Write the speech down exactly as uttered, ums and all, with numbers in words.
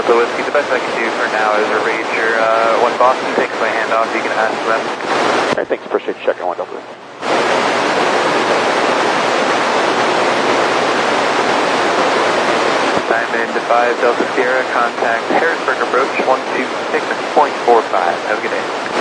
Delta Whiskey, the best I can do for now is arrange your uh, one Boston takes my handoff, you can ask them. Alright, thanks, appreciate you checking one Delta Whiskey. I'm into five Delta Sierra, contact Harrisburg approach one two six point four five. Have a good day.